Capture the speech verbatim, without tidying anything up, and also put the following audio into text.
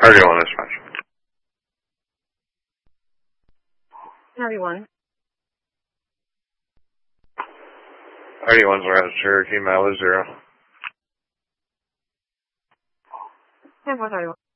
thirty-one dispatch. thirty-one. thirty-one's around Cherokee, Milo zero. ten four thirty-one.